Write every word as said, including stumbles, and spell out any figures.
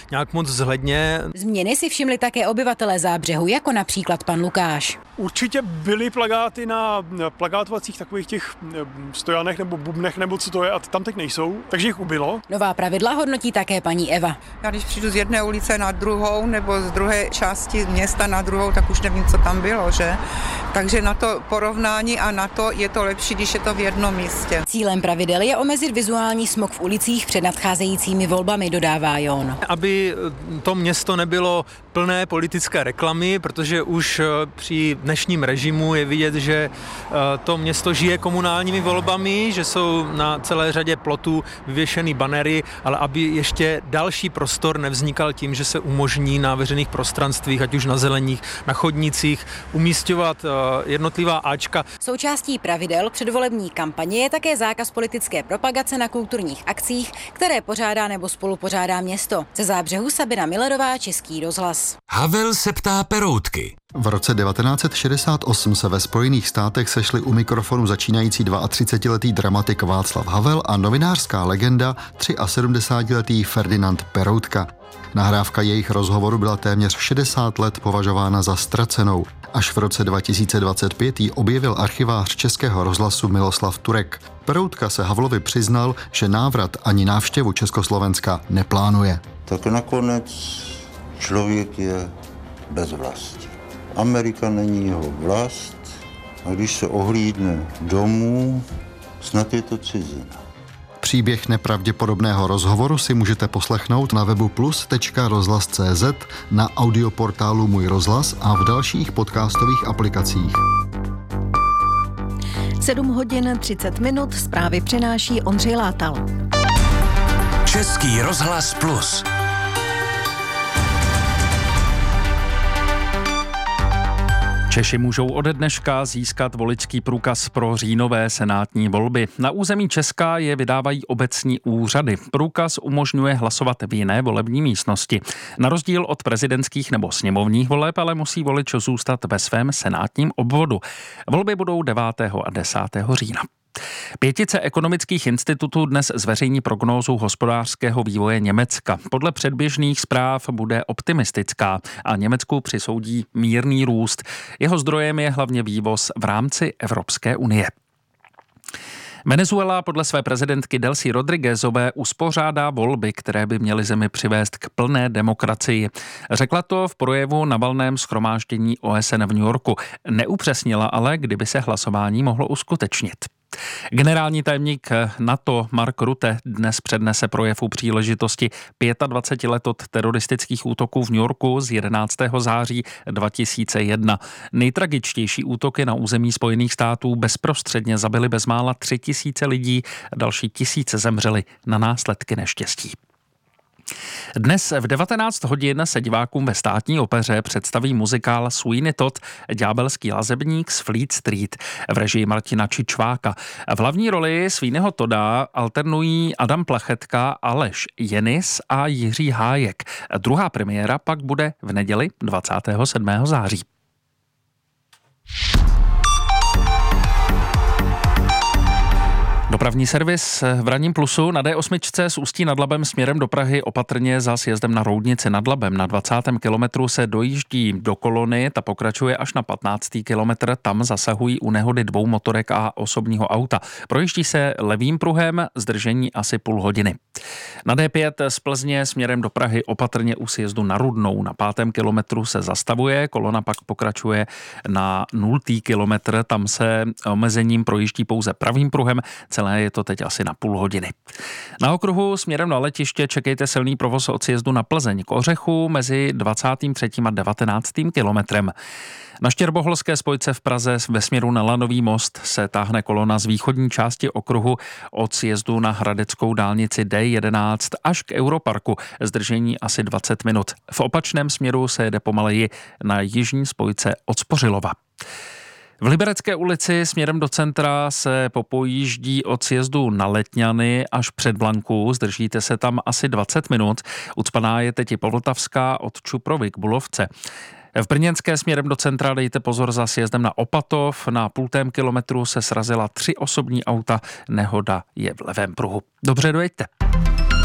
nějak moc vzhledně. Změny si všimli také obyvatelé Zábřehu, jako například pan Lukáš. Určitě byly plakáty na plakátovacích takových těch stojanech nebo bubnech, nebo co to je, a tam teď nejsou, takže jich ubylo. Nová pravidla hodnotí také paní Eva. Já když přijdu z jedné ulice na druhou nebo z druhé části města na druhou, tak už nevím, co tam bylo, že? Takže na to porovnání a na to je to lepší, když je to v jednom místě. Cílem pravidel je omezit vizuální smog v ulicích před nadcházejícími volbami, dodává Jon. Aby to město nebylo plné politické reklamy, protože už při dnešním režimu je vidět, že to město žije komunálními volbami, že jsou na celé řadě plotů vyvěšeny banery, ale aby ještě další prostor nevznikal tím, že se umožní na veřejných prostranstvích, ať už na zeleních, na chodnicích, umísťovat jednotlivá áčka. Součástí pravidel předvolební kampaně je také zákaz politické propagace na kulturních akcích, které pořádá nebo spolupořádá město. Ze Zábřehu Sabina Millerová, Český rozhlas. Havel se ptá Peroutky. V roce devatenáct set šedesát osm se ve Spojených státech sešli u mikrofonu začínající třicetiletý dramatik Václav Havel a novinářská legenda sedmdesátiletý Ferdinand Peroutka. Nahrávka jejich rozhovoru byla téměř šedesát let považována za ztracenou. Až v roce dva tisíce dvacet pět ji objevil archivář Českého rozhlasu Miloslav Turek. Peroutka se Havlovi přiznal, že návrat ani návštěvu Československa neplánuje. Tak nakonec člověk je bez vlasti. Amerika není jeho vlast a když se ohlídne domů, snad je to cizina. Příběh nepravděpodobného rozhovoru si můžete poslechnout na webu plus tečka rozhlas tečka cé zet, na audioportálu Můj rozhlas a v dalších podcastových aplikacích. sedm hodin třicet minut, zprávy přináší Ondřej Látal. Český rozhlas plus. Češi můžou ode dneška získat voličský průkaz pro říjnové senátní volby. Na území Česka je vydávají obecní úřady. Průkaz umožňuje hlasovat v jiné volební místnosti. Na rozdíl od prezidentských nebo sněmovních voleb ale musí volič zůstat ve svém senátním obvodu. Volby budou devátého a desátého října. Pětice ekonomických institutů dnes zveřejní prognózu hospodářského vývoje Německa. Podle předběžných zpráv bude optimistická a Německu přisoudí mírný růst. Jeho zdrojem je hlavně vývoz v rámci Evropské unie. Venezuela podle své prezidentky Delcy Rodriguezové uspořádá volby, které by měly zemi přivést k plné demokracii. Řekla to v projevu na valném shromáždění O S N v New Yorku. Neupřesnila ale, kdyby se hlasování mohlo uskutečnit. Generální tajemník NATO Mark Rutte dnes přednese projev u příležitosti dvacet pět let od teroristických útoků v New Yorku z jedenáctého září dva tisíce jedna. Nejtragičtější útoky na území Spojených států bezprostředně zabily bezmála tři tisíce lidí, další tisíce zemřeli na následky neštěstí. Dnes v devatenáct hodin se divákům ve Státní opeře představí muzikál Sweeney Todd, ďábelský lazebník z Fleet Street v režii Martina Čičváka. V hlavní roli Sweeneyho Todda alternují Adam Plachetka, Aleš Jenis a Jiří Hájek. Druhá premiéra pak bude v neděli dvacátého sedmého září. Dopravní servis v ranním plusu na D osm z Ústí nad Labem směrem do Prahy opatrně za sjezdem na Roudnici nad Labem. Na dvacátém kilometru se dojíždí do kolony, ta pokračuje až na patnáctý kilometr, tam zasahují u nehody dvou motorek a osobního auta. Projíždí se levým pruhem, zdržení asi půl hodiny. Na D pět z Plzně směrem do Prahy opatrně u sjezdu na Rudnou. Na pátém kilometru se zastavuje, kolona pak pokračuje na nultý kilometr, tam se omezením projíždí pouze pravým pruhem, celé je to teď asi na půl hodiny. Na okruhu směrem na letiště čekejte silný provoz od sjezdu na Plzeň k Ořechu mezi dvacátým třetím a devatenáctým kilometrem. Na Štěrboholské spojce v Praze ve směru na Lanový most se táhne kolona z východní části okruhu od sjezdu na hradeckou dálnici D jedenáct až k Europarku. Zdržení asi dvacet minut. V opačném směru se jede pomaleji na jižní spojce od Spořilova. V Liberecké ulici směrem do centra se popojíždí od sjezdu na Letňany až před Blanku, zdržíte se tam asi dvacet minut. Ucpaná je teď i Povltavská od Čuprovy k Bulovce. V Brněnské směrem do centra dejte pozor za sjezdem na Opatov. Na půltém kilometru se srazila tři osobní auta, nehoda je v levém pruhu. Dobře, dojeďte.